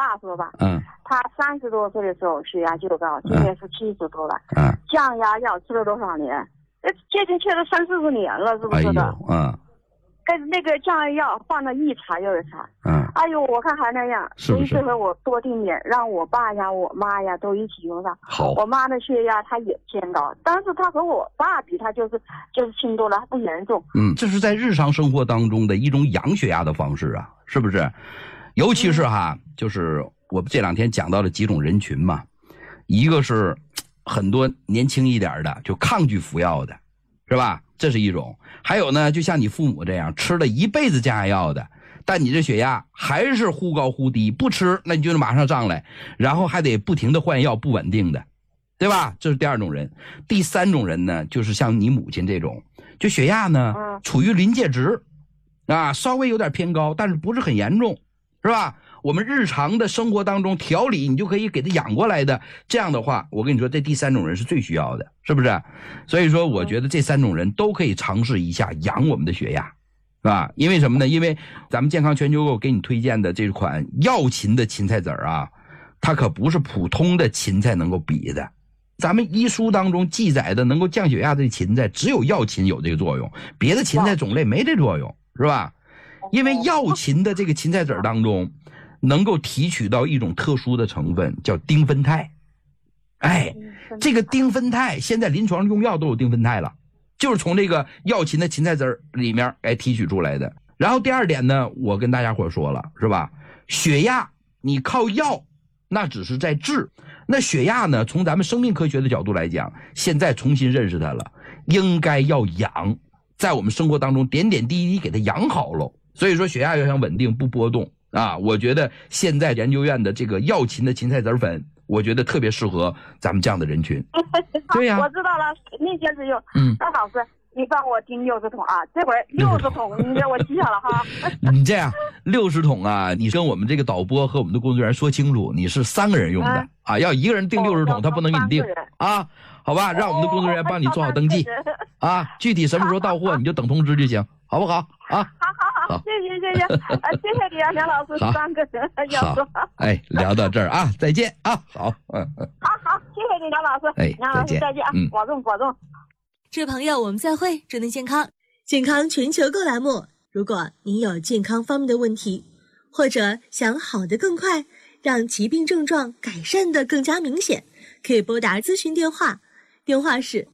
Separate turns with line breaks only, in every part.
爸说吧，他30多岁的时候血压就高，今年是70多了，降压药吃了多少年？接近吃了30-40年了，是不是的？跟那个降压药换了一茬又一茬，哎呦，我看还那样，所以这回我多定点，让我爸呀、我妈呀都一起用上。
好，
我妈的血压她也偏高，但是她和我爸比，她就是轻多了，她不严重。
这是在日常生活当中的一种养血压的方式啊，是不是？尤其是就是我这2天讲到了几种人群嘛，一个是很多年轻一点的就抗拒服药的，是吧？这是一种。还有呢，就像你父母这样吃了一辈子降压药的，但你这血压还是忽高忽低，不吃那你就马上上来，然后还得不停的换药，不稳定的，对吧？这是第2种人。第3种人呢，就是像你母亲这种，就血压呢处于临界值稍微有点偏高，但是不是很严重，是吧？我们日常的生活当中调理你就可以给他养过来的，这样的话我跟你说这第3种人是最需要的，是不是？所以说我觉得这3种人都可以尝试一下养我们的血压，是吧？因为什么呢？因为咱们健康全球购给你推荐的这款药芹的芹菜籽儿它可不是普通的芹菜能够比的。咱们医书当中记载的能够降血压的芹菜只有药芹有这个作用，别的芹菜种类没这作用，是吧？因为药芹的这个芹菜籽儿当中能够提取到一种特殊的成分叫丁酚肽。这个丁酚肽现在临床用药都有丁酚肽了，就是从这个药芹的芹菜籽儿里面提取出来的。然后第2点呢，我跟大家伙说了，是吧？血压你靠药那只是在治，那血压呢，从咱们生命科学的角度来讲，现在重新认识它了，应该要养，在我们生活当中点点滴滴给它养好了。所以说血压要想稳定不波动我觉得现在研究院的这个药芹的芹菜籽粉，我觉得特别适合咱们这样的人群。对呀，
我知道了，那件事用。那老师，你帮我订60桶这回60桶，你给我记下了哈。
你这样60桶你跟我们这个导播和我们的工作人员说清楚，你是3个人用的要1个人订60桶，他不能给你订好吧？让我们的工作人员帮你做好登记具体什么时候到货你就等通知就行，好不好
好，谢谢谢谢你梁老师，3个人要说。
聊到这儿再见好。
好，谢谢你梁老师，梁老师再见保重。
这位朋友，我们再会，祝您健康。健康全球购栏目，如果您有健康方面的问题，或者想好得更快，让疾病症状改善得更加明显，可以拨打咨询电话，电话是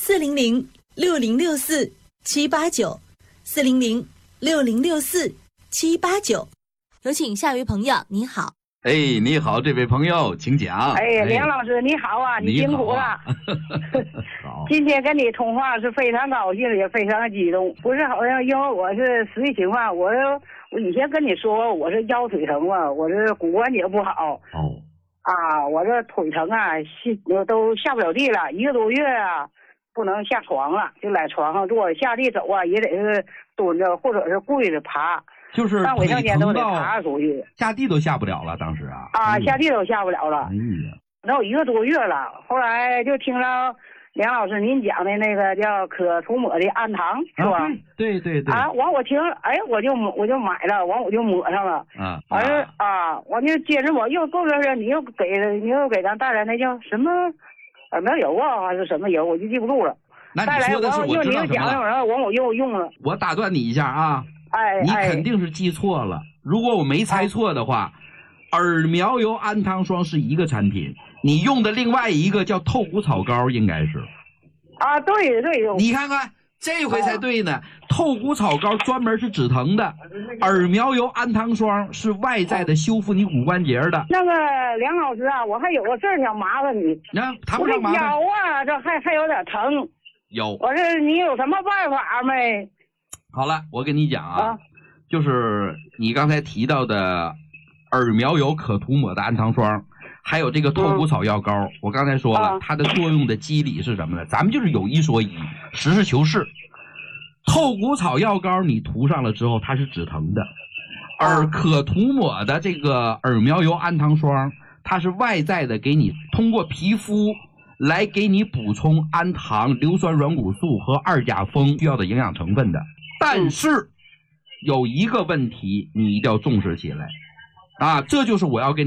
400-6064-789，400-6064-789。有请下一位朋友，你好。
你好，这位朋友，请讲。
梁老师你好你辛苦了。
好，
今天跟你通话是非常高兴，也非常激动。不是好像因为我是实际情况，我以前跟你说我是腰腿疼我是骨关节不好。我这腿疼都下不了地了，1个多月不能下床了，就在床上坐，下地走也得是蹲着或者是跪着爬。
就是
上卫生间都得爬出去，
下地都下不了了，当时
下地都下不了了。都有1个多月了，后来就听到梁老师您讲的那个叫可涂抹的氨糖，是吧？
对。
完我听，我就买了，完我就抹上了。完就接着我又过段时间你又给咱带来那叫什么耳苗油还是什么油，我就记不住了。
那你说的是我知道什么了。
完我又用了。
我打断你一下你肯定是记错了。如果我没猜错的话，耳苗油氨糖霜是一个产品，你用的另外一个叫透骨草膏，应该是。
对。
你看看，这回才对呢。透骨草膏专门是止疼的，耳苗油氨糖霜是外在的修复你骨关节的。
那个梁老师我还有个事儿想麻烦你。
谈不上麻烦。
我这腰这还有点疼。
有。
我说你有什么办法没？
好了，我跟你讲就是你刚才提到的耳苗油可涂抹的氨糖霜，还有这个透骨草药膏，我刚才说了，它的作用的机理是什么呢？咱们就是有一说一，实事求是。透骨草药膏你涂上了之后，它是止疼的，而可涂抹的这个耳苗油氨糖霜，它是外在的给你通过皮肤来给你补充氨糖、硫酸软骨素和2甲酚需要的营养成分的。但是有一个问题你一定要重视起来这就是我要跟